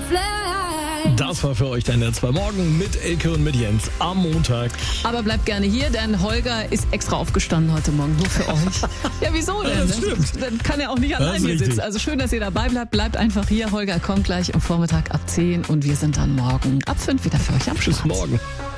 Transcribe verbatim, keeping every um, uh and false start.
Das war für euch dann der zwei Morgen mit Elke und mit Jens am Montag. Aber bleibt gerne hier, denn Holger ist extra aufgestanden heute Morgen, nur für euch. Ja, wieso denn? Ja, das stimmt. Dann kann er auch nicht Das allein ist hier richtig. sitzen. Also schön, dass ihr dabei bleibt. Bleibt einfach hier. Holger kommt gleich am Vormittag ab zehn und wir sind dann morgen ab fünf wieder für euch am Bis Start. morgen.